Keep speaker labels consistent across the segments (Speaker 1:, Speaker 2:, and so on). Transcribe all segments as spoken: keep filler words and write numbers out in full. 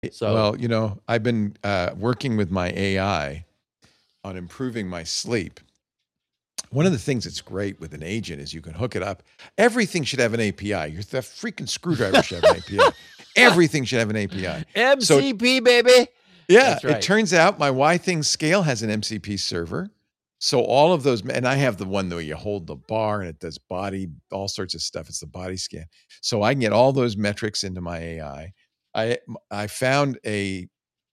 Speaker 1: It-
Speaker 2: So
Speaker 1: Well, you know, I've been uh, working with my A I on improving my sleep. One of the things that's great with an agent is you can hook it up. Everything should have an A P I. Your the freaking screwdriver should have an A P I. Everything should have an A P I. So
Speaker 2: M C P, baby.
Speaker 1: yeah,
Speaker 2: That's
Speaker 1: it
Speaker 2: right.
Speaker 1: turns out my Y Things scale has an M C P server. So all of those, and I have the one where you hold the bar and it does body, all sorts of stuff. It's the body scan. So I can get all those metrics into my A I. I I found a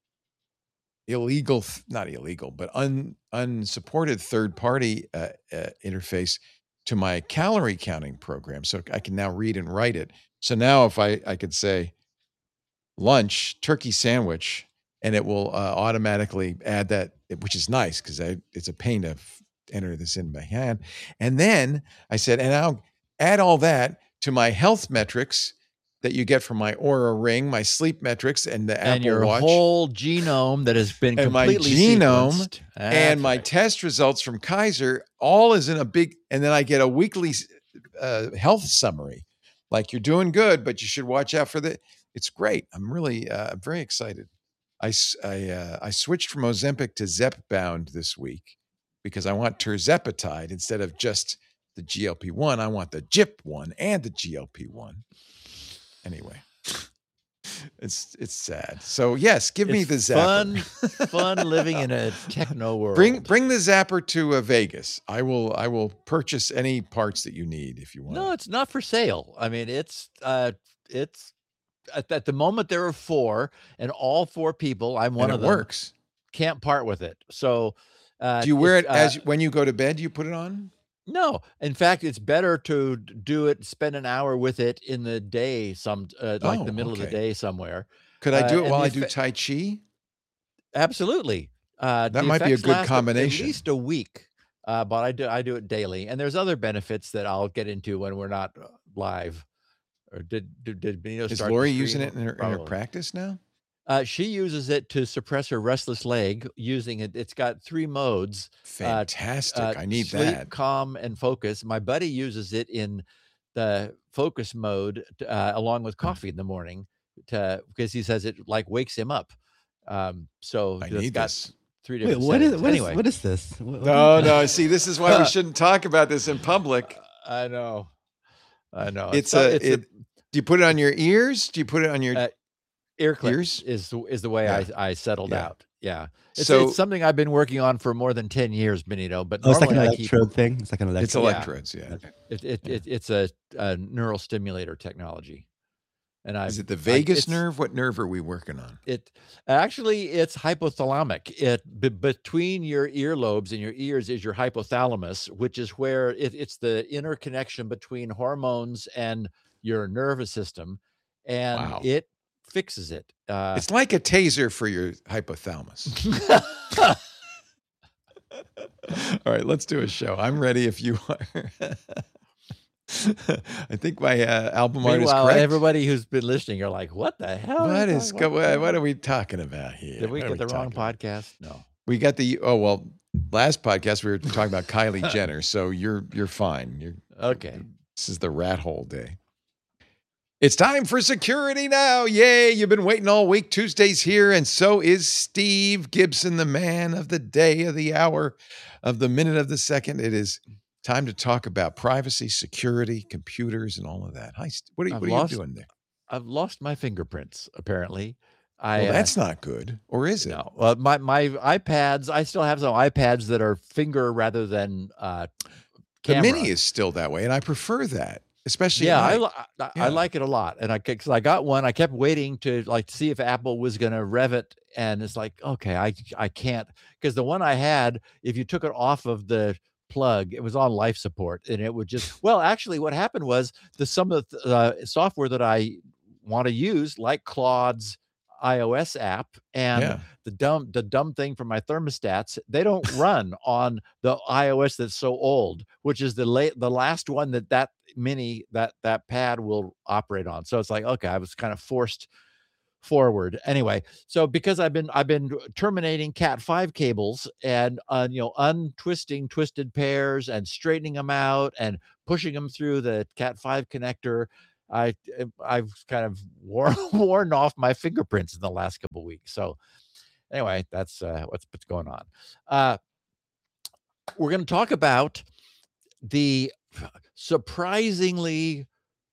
Speaker 1: illegal, not illegal, but un, unsupported third party uh, uh, interface to my calorie counting program. So I can now read and write it. So now if I, I could say lunch, turkey sandwich, and it will uh, automatically add that, which is nice because it's a pain to f- enter this in by hand. And then I said, and I'll add all that to my health metrics that you get from my Aura Ring, my sleep metrics, and the
Speaker 2: And
Speaker 1: Apple
Speaker 2: your
Speaker 1: Watch
Speaker 2: whole genome that has been
Speaker 1: and my
Speaker 2: completely
Speaker 1: genome
Speaker 2: sequenced.
Speaker 1: and
Speaker 2: That's
Speaker 1: my
Speaker 2: right.
Speaker 1: test results from Kaiser, all is in a big, and then I get a weekly uh, health summary. Like you're doing good, but you should watch out for the. It's great. I'm really, uh, I'm very excited. I s- I, uh, I switched from Ozempic to Zepbound this week because I want tirzepatide instead of just the G L P one. I want the G I P one and the G L P one. Anyway. It's it's sad. So yes, give me
Speaker 2: It's
Speaker 1: the zapper.
Speaker 2: fun, fun living in a techno world.
Speaker 1: Bring bring the zapper to uh, Vegas. I will I will purchase any parts that you need if you want.
Speaker 2: No, it's not for sale. I mean, it's uh, it's at, at the moment there are four, and all four people. I'm one
Speaker 1: and
Speaker 2: of
Speaker 1: it
Speaker 2: them.
Speaker 1: works.
Speaker 2: Can't part with it. So, uh,
Speaker 1: Do you wear it
Speaker 2: it's, uh,
Speaker 1: as when you go to bed? You put it on?
Speaker 2: No, in fact, it's better to d- do it. Spend an hour with it in the day, some uh, like the
Speaker 1: Oh,
Speaker 2: middle of the
Speaker 1: okay.
Speaker 2: day somewhere.
Speaker 1: Could I
Speaker 2: Uh,
Speaker 1: do it
Speaker 2: and
Speaker 1: while
Speaker 2: the
Speaker 1: I do
Speaker 2: effe-
Speaker 1: Tai Chi?
Speaker 2: Absolutely. Uh,
Speaker 1: That
Speaker 2: the
Speaker 1: might be a
Speaker 2: effects
Speaker 1: good
Speaker 2: last a- at
Speaker 1: combination.
Speaker 2: least a week, uh, but I do I do it daily, and there's other benefits that I'll get into when we're not uh, live. Or did did, did Benito
Speaker 1: Is
Speaker 2: start the
Speaker 1: Lori
Speaker 2: stream?
Speaker 1: using it in her, in her
Speaker 2: Probably.
Speaker 1: practice now?
Speaker 2: Uh, she uses it to suppress her restless leg using it. It's got three modes. Uh,
Speaker 1: Fantastic.
Speaker 2: uh,
Speaker 1: I need
Speaker 2: sleep,
Speaker 1: that.
Speaker 2: calm, and focus. My buddy uses it in the focus mode to, uh, along with coffee in the morning to because he says it like wakes him up. Um, so
Speaker 1: I
Speaker 2: it's
Speaker 1: need
Speaker 2: got
Speaker 1: this.
Speaker 2: three
Speaker 3: Wait,
Speaker 2: different
Speaker 3: what is
Speaker 2: settings.
Speaker 3: what is
Speaker 2: Anyway,
Speaker 3: what is this? What, what are you
Speaker 1: No,
Speaker 3: talking-
Speaker 1: no. See, this is why we shouldn't talk about this in public.
Speaker 2: I know, I know.
Speaker 1: It's
Speaker 2: so-
Speaker 1: a.
Speaker 2: it's
Speaker 1: It, do you put it on your ears? Do you put it on your
Speaker 2: Uh, ear clips
Speaker 1: ears?
Speaker 2: is the, is the way
Speaker 1: Yeah.
Speaker 2: I I settled
Speaker 1: Yeah.
Speaker 2: out. Yeah, it's,
Speaker 1: So
Speaker 2: it's something I've been working on for more than ten years, Benito. But
Speaker 3: Oh, it's like an
Speaker 2: normally I keep
Speaker 3: electrode thing. It's like an electrode.
Speaker 1: it's electrodes. Yeah.
Speaker 2: it, it,
Speaker 1: Yeah.
Speaker 2: it it's a, a neural stimulator technology, and I
Speaker 1: Is it the
Speaker 2: I-
Speaker 1: vagus
Speaker 2: it's-
Speaker 1: nerve? What nerve are we working on?
Speaker 2: It actually it's hypothalamic. It be, between your earlobes and your ears is your hypothalamus, which is where it, it's the interconnection between hormones and your nervous system, and
Speaker 1: Wow.
Speaker 2: it fixes it. Uh,
Speaker 1: It's like a taser for your hypothalamus. All right, let's do a show. I'm ready if you are. I think my uh, album art is
Speaker 2: Meanwhile,
Speaker 1: correct.
Speaker 2: everybody who's been listening, you're like, "What the hell? are
Speaker 1: What
Speaker 2: you
Speaker 1: is
Speaker 2: talking
Speaker 1: go,
Speaker 2: about?
Speaker 1: what, what are we talking about here?
Speaker 2: Did we
Speaker 1: What are
Speaker 2: get the wrong
Speaker 1: talking about?
Speaker 2: podcast? No.
Speaker 1: We got the oh well. Last podcast we were talking about Kylie Jenner, so you're you're fine. You're
Speaker 2: Okay.
Speaker 1: This is the rat hole day. It's time for security now. Yay, you've been waiting all week. Tuesday's here, and so is Steve Gibson, the man of the day, of the hour, of the minute, of the second. It is time to talk about privacy, security, computers, and all of that. Hi, St- what are,
Speaker 2: I've
Speaker 1: what are
Speaker 2: lost-
Speaker 1: you doing there?
Speaker 2: I've lost my fingerprints. Apparently, I.
Speaker 1: Well,
Speaker 2: uh,
Speaker 1: that's not good, or is it?
Speaker 2: No, well, my my iPads. I still have some iPads that are finger rather than uh,
Speaker 1: The
Speaker 2: camera.
Speaker 1: Mini is still that way, and I prefer that, especially.
Speaker 2: Yeah,
Speaker 1: at
Speaker 2: I,
Speaker 1: night.
Speaker 2: li- I,
Speaker 1: Yeah.
Speaker 2: I like it a lot, and I because I got one. I kept waiting to like see if Apple was going to rev it, and it's like, okay, I I can't because the one I had, if you took it off of the plug, it was on life support, and it would just. Well, actually, what happened was the some of the uh, software that I want to use, like Claude's iOS app, and
Speaker 1: Yeah.
Speaker 2: the dumb the dumb thing for my thermostats, they don't run on the iOS that's so old, which is the late the last one that that mini that that pad will operate on. So it's like, okay, I was kind of forced forward anyway. So because I've been I've been terminating cat five cables and uh, you know untwisting twisted pairs and straightening them out and pushing them through the cat five connector. I eh, I've kind of worn worn off my fingerprints in the last couple weeks. So anyway, that's uh, what's what's going on. Uh, we're going to talk about the surprisingly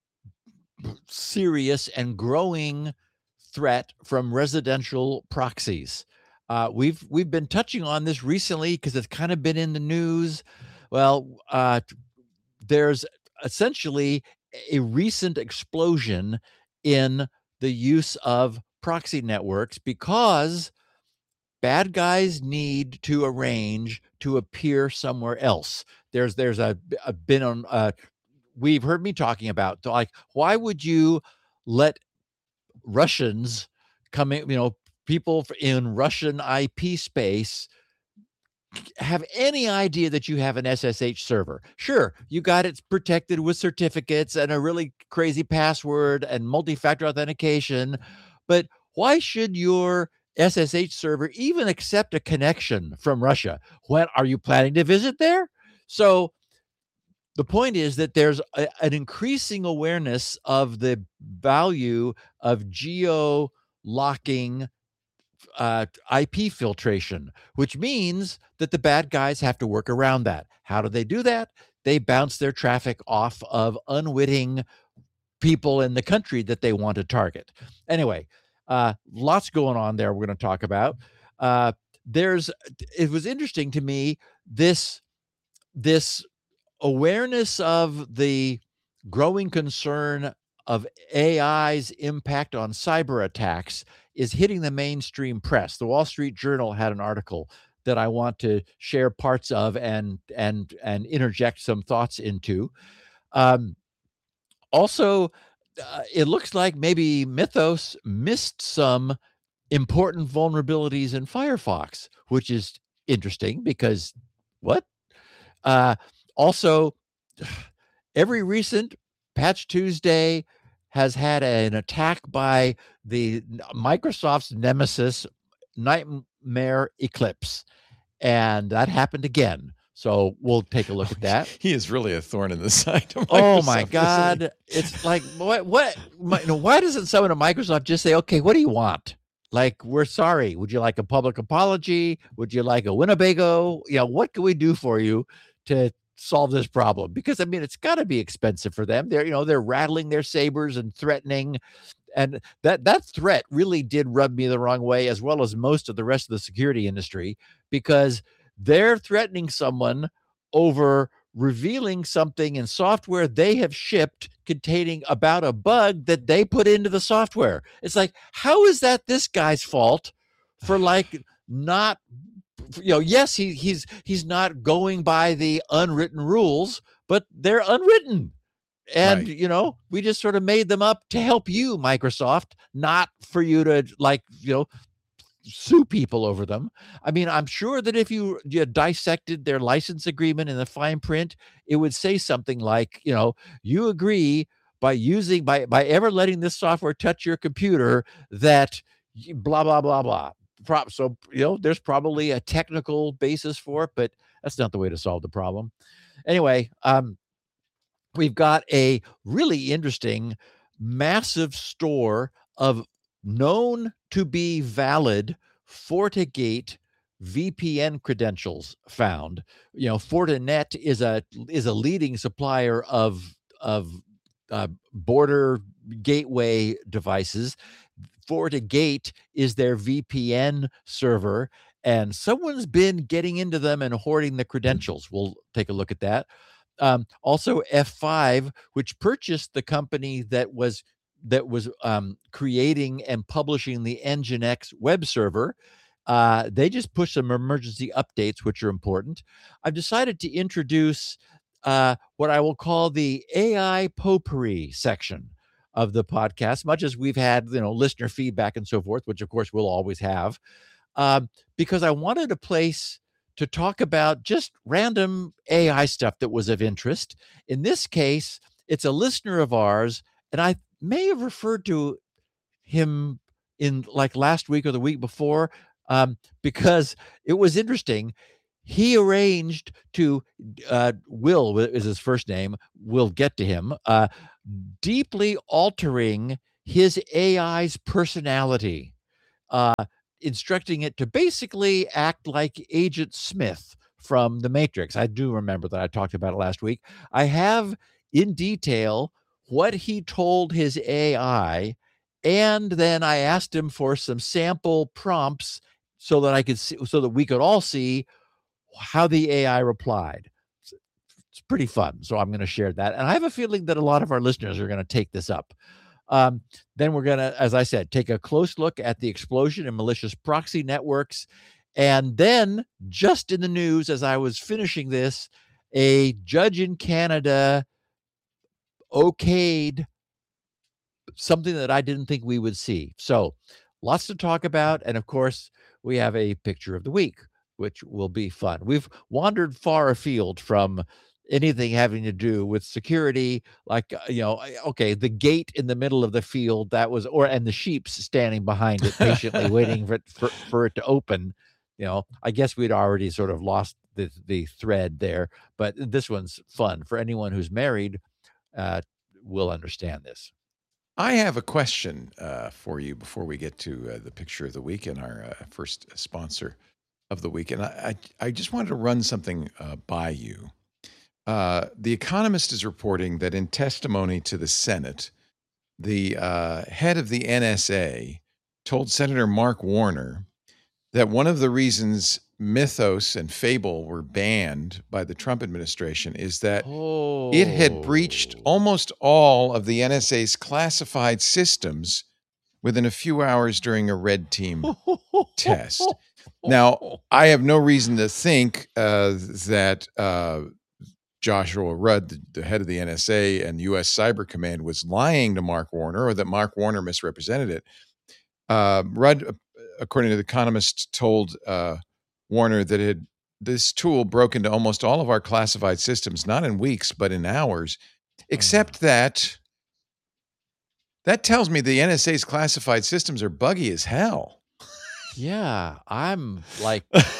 Speaker 2: serious and growing threat from residential proxies. Uh, we've we've been touching on this recently because it's kind of been in the news. Well, uh, there's essentially a recent explosion in the use of proxy networks because bad guys need to arrange to appear somewhere else. There's there's a, a been on uh, we've heard me talking about like why would you let Russians come in, you know, people in Russian I P space have any idea that you have an S S H server. Sure, you got it protected with certificates and a really crazy password and multi-factor authentication, but why should your S S H server even accept a connection from Russia? When are you planning to visit there? So the point is that there's a, an increasing awareness of the value of geo locking uh, I P filtration, which means that the bad guys have to work around that. How do they do that? They bounce their traffic off of unwitting people in the country that they want to target. Anyway, uh, lots going on there we're going to talk about. Uh, there's, it was interesting to me, this, this awareness of the growing concern of A I's impact on cyber attacks is hitting the mainstream press. The Wall Street Journal had an article that I want to share parts of and and and interject some thoughts into. Um, also, uh, it looks like maybe Mythos missed some important vulnerabilities in Firefox, which is interesting because what? Uh, also, every recent Patch Tuesday has had an attack by the Microsoft's nemesis, Nightmare Eclipse, and that happened again. So we'll take a look at that.
Speaker 1: He is really a thorn in the side of Microsoft.
Speaker 2: Oh my God! It's like what? What? My, you know, why doesn't someone at Microsoft just say, "Okay, what do you want? Like, we're sorry. Would you like a public apology? Would you like a Winnebago? You know, what can we do for you to solve this problem?" Because I mean, it's got to be expensive for them. They're, you know, they're rattling their sabers and threatening, and that that threat really did rub me the wrong way, as well as most of the rest of the security industry, because they're threatening someone over revealing something in software they have shipped containing about a bug that they put into the software. It's like, how is that this guy's fault for like not, you know, yes, he he's he's not going by the unwritten rules, but they're unwritten. And,
Speaker 1: Right.
Speaker 2: you know, we just sort of made them up to help you, Microsoft, not for you to like, you know, sue people over them. I mean, I'm sure that if you, you dissected their license agreement in the fine print, it would say something like, you know, you agree by using, by, by ever letting this software touch your computer that you- blah, blah, blah, blah. Prop. So, you know, there's probably a technical basis for it, but that's not the way to solve the problem. Anyway, um, we've got a really interesting, massive store of known to be valid FortiGate V P N credentials found. You know, Fortinet is a is a leading supplier of of uh, border gateway devices. FortiGate is their V P N server, and someone's been getting into them and hoarding the credentials. We'll take a look at that. Um, also, F five, which purchased the company that was that was um, creating and publishing the Nginx web server. Uh, they just pushed some emergency updates, which are important. I've decided to introduce uh, what I will call the A I potpourri section of the podcast, much as we've had, you know, listener feedback and so forth, which of course we'll always have, um, because I wanted a place to talk about just random A I stuff that was of interest. In this case, it's a listener of ours, and I may have referred to him in like last week or the week before, um, because it was interesting. He arranged to, uh, Will is his first name. We'll get to him. Uh, deeply altering his A I's personality, uh, instructing it to basically act like Agent Smith from The Matrix. I do remember that I talked about it last week. I have in detail what he told his A I, and then I asked him for some sample prompts so that I could see, so that we could all see how the A I replied. It's, it's pretty fun. So I'm going to share that. And I have a feeling that a lot of our listeners are going to take this up. Um, then we're going to, as I said, take a close look at the explosion in malicious proxy networks. And then, just in the news, as I was finishing this, a judge in Canada okayed something that I didn't think we would see. So, lots to talk about. And of course, we have a picture of the week, which will be fun. We've wandered far afield from anything having to do with security, like, uh, you know, I- okay, the gate in the middle of the field that was, or, and the sheep's standing behind it, patiently waiting for it, for, for it to open. You know, I guess we'd already sort of lost the, the thread there, but this one's fun for anyone who's married. Uh, will understand this.
Speaker 1: I have a question uh, for you before we get to uh, the picture of the week and our uh, first sponsor of the week. And I, I, I just wanted to run something uh, by you. Uh, the Economist is reporting that in testimony to the Senate, the uh, head of the N S A told Senator Mark Warner that one of the reasons Mythos and Fable were banned by the Trump administration is that
Speaker 2: Oh,
Speaker 1: it had breached almost all of the N S A's classified systems within a few hours during a red team test. Now, I have no reason to think uh, that uh, Joshua Rudd, the, the head of the N S A and U S Cyber Command, was lying to Mark Warner or that Mark Warner misrepresented it. Uh, Rudd, uh, according to The Economist, told uh, Warner that it had, this tool broke into almost all of our classified systems, not in weeks, but in hours, except that that tells me the N S A's classified systems are buggy as hell.
Speaker 2: yeah, I'm like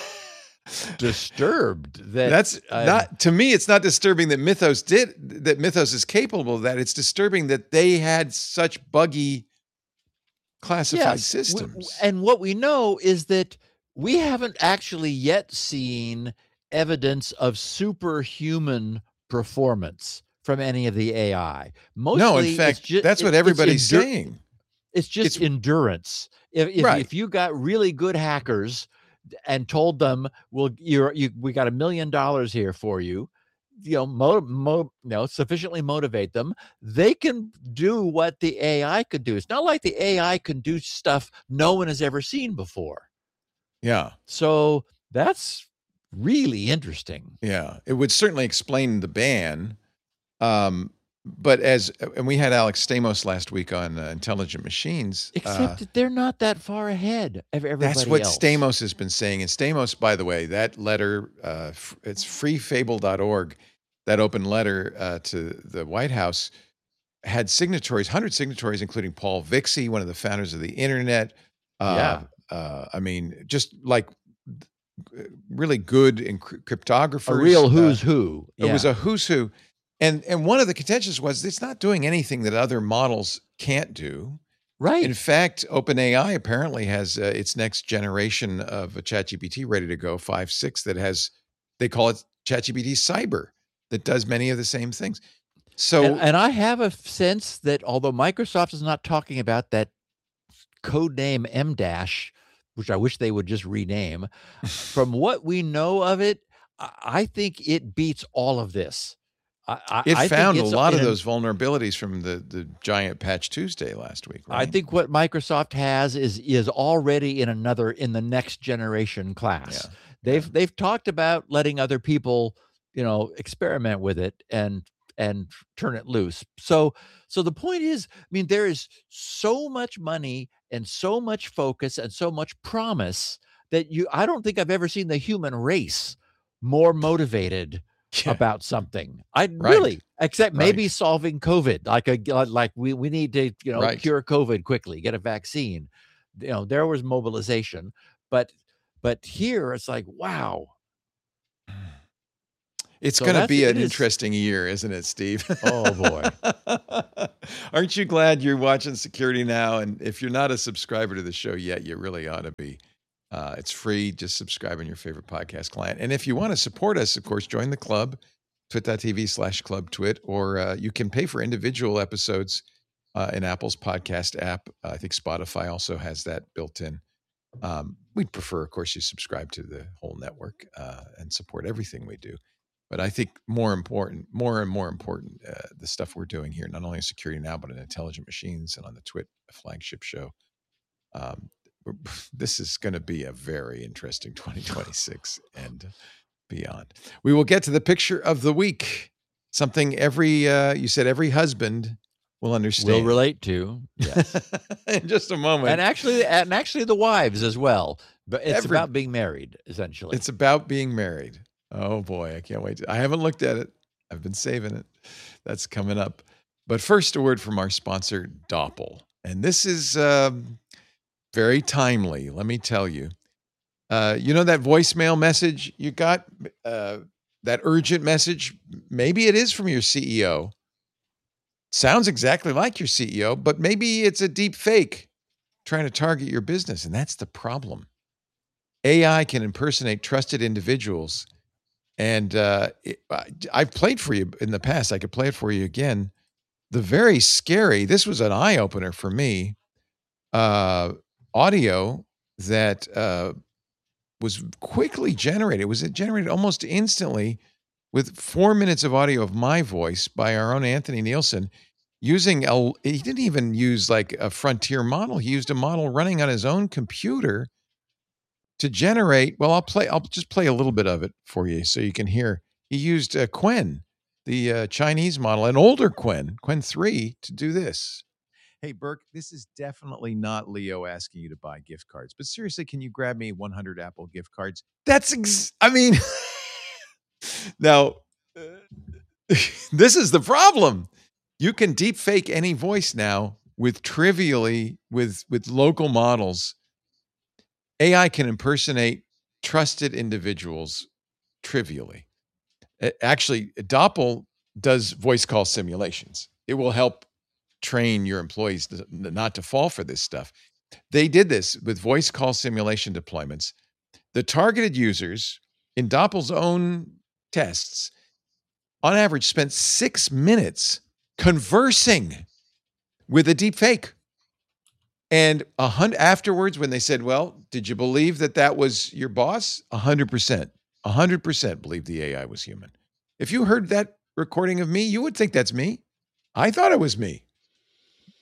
Speaker 2: disturbed that
Speaker 1: That's
Speaker 2: uh,
Speaker 1: not, to me, it's not disturbing that Mythos did, that Mythos is capable of that. It's disturbing that they had such buggy classified
Speaker 2: yes, w- w-
Speaker 1: systems.
Speaker 2: and what we know is that we haven't actually yet seen evidence of superhuman performance from any of the A I. Mostly,
Speaker 1: No, in
Speaker 2: it's
Speaker 1: fact,
Speaker 2: ju-
Speaker 1: that's what
Speaker 2: it- it's
Speaker 1: everybody's
Speaker 2: endur-
Speaker 1: saying.
Speaker 2: It's just
Speaker 1: It's-
Speaker 2: endurance. If if,
Speaker 1: Right.
Speaker 2: if you got really good hackers and told them, "Well, you're you we got a million dollars here for you," you know, mo, mo, you know, sufficiently motivate them, they can do what the A I could do. It's not like the A I can do stuff no one has ever seen before.
Speaker 1: Yeah.
Speaker 2: So that's really interesting.
Speaker 1: Yeah. It would certainly explain the ban. Um, but as, and we had Alex Stamos last week on uh, Intelligent Machines.
Speaker 2: Except
Speaker 1: uh,
Speaker 2: that they're not that far ahead of everybody
Speaker 1: That's what
Speaker 2: else.
Speaker 1: Stamos has been saying. And Stamos, by the way, that letter, uh, f- it's free fable dot org, that open letter uh, to the White House had signatories, one hundred signatories, including Paul Vixie, one of the founders of the internet. Uh,
Speaker 2: Yeah.
Speaker 1: Uh, I mean, just like really good encry- cryptographers.
Speaker 2: A real who's
Speaker 1: uh,
Speaker 2: who.
Speaker 1: It was
Speaker 2: Yeah.
Speaker 1: a who's who. And, and one of the contentions was it's not doing anything that other models can't do.
Speaker 2: Right.
Speaker 1: In fact, OpenAI apparently has uh, its next generation of a ChatGPT ready to go, five six, that has, they call it ChatGPT Cyber, that does many of the same things. So,
Speaker 2: and, and I have a sense that although Microsoft is not talking about that code name M dash, which I wish they would just rename, from what we know of it, I, I think it beats all of this. I, I,
Speaker 1: it
Speaker 2: I
Speaker 1: found a
Speaker 2: think it's
Speaker 1: lot of
Speaker 2: in-
Speaker 1: those vulnerabilities from the, the giant Patch Tuesday last week, right?
Speaker 2: I think what Microsoft has is is already in another in the next generation class.
Speaker 1: Yeah,
Speaker 2: They've
Speaker 1: yeah.
Speaker 2: they've talked about letting other people, you know, experiment with it and and turn it loose. So so the point is, I mean, there is so much money and so much focus and so much promise that you I don't think I've ever seen the human race more motivated
Speaker 1: Yeah.
Speaker 2: about something. I
Speaker 1: Right.
Speaker 2: really, except maybe
Speaker 1: Right.
Speaker 2: solving COVID. Like a like we we need to, you know,
Speaker 1: Right.
Speaker 2: cure COVID quickly, get a vaccine. You know, there was mobilization, but but here it's like, wow.
Speaker 1: It's
Speaker 2: So
Speaker 1: gonna
Speaker 2: that's
Speaker 1: be
Speaker 2: it
Speaker 1: an
Speaker 2: is
Speaker 1: interesting year, isn't it, Steve?
Speaker 2: Oh, boy.
Speaker 1: Aren't you glad you're watching Security Now? And if you're not a subscriber to the show yet, you really ought to be. Uh, it's free. Just subscribe on your favorite podcast client. And if you want to support us, of course, join the club, twit.tv slash club twit, or uh, you can pay for individual episodes uh, in Apple's podcast app. Uh, I think Spotify also has that built in. Um, we'd prefer, of course, you subscribe to the whole network uh, and support everything we do. But I think more important, more and more important, uh, the stuff we're doing here, not only in Security Now, but in Intelligent Machines and on the Twit flagship show. Um, this is going to be a very interesting twenty twenty-six and beyond. We will get to the picture of the week. Something every, uh, you said every husband will understand.
Speaker 2: Will relate to. Yes.
Speaker 1: In just a moment.
Speaker 2: And actually, and actually the wives as well. But it's
Speaker 1: Every-
Speaker 2: about being married, essentially.
Speaker 1: It's about being married. Oh boy, I can't wait. To, I haven't looked at it. I've been saving it. That's coming up. But first, a word from our sponsor, Doppel. And this is um, very timely, let me tell you. Uh, you know that voicemail message you got? Uh, that urgent message? Maybe it is from your C E O. Sounds exactly like your C E O, but maybe it's a deep fake trying to target your business. And that's the problem. A I can impersonate trusted individuals. And uh, it, I've played for you in the past. I could play it for you again. The very scary, this was an eye-opener for me, uh, audio that uh, was quickly generated. It was generated almost instantly with four minutes of audio of my voice by our own Anthony Nielsen using, a, he didn't even use like a frontier model. He used a model running on his own computer to generate, well, I'll play, I'll just play a little bit of it for you so you can hear. He used uh, Qwen, the uh, Chinese model, an older Qwen, Qwen three, to do this. Hey, Burke, this is definitely not Leo asking you to buy gift cards, but seriously, can you grab me one hundred Apple gift cards? That's, ex- I mean, now, uh, this is the problem. You can deep fake any voice now with trivially, with, with local models. A I can impersonate trusted individuals trivially. Actually, Doppel does voice call simulations. It will help train your employees to, not to fall for this stuff. They did this with voice call simulation deployments. The targeted users in Doppel's own tests, on average, spent six minutes conversing with a deep fake. And a hundred afterwards, when they said, well, did you believe that that was your boss? A hundred percent, a hundred percent believed the A I was human. If you heard that recording of me, you would think that's me. I thought it was me.